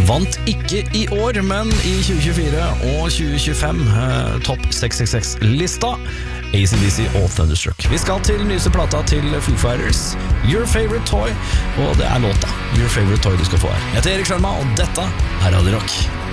Vant ikke i år, men i 2024 og 2025 topp 666-lista AC/DC og Thunderstruck. Vi skal til nyeste plata til Foo Fighters, Your Favorite Toy, og det låta Your Favorite Toy du skal få her. Jeg heter Erik Sjarma, og dette Radio Rock.